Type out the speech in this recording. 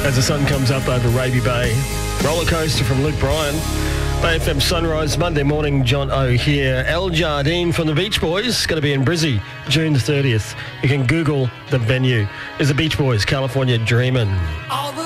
as the sun comes up over Raby Bay. Roller Coaster from Luke Bryan. Bay FM Sunrise, Monday morning, John O here. El Jardine from the Beach Boys, going to be in Brizzy, June the 30th. You can Google the venue. Is the Beach Boys, California Dreamin'.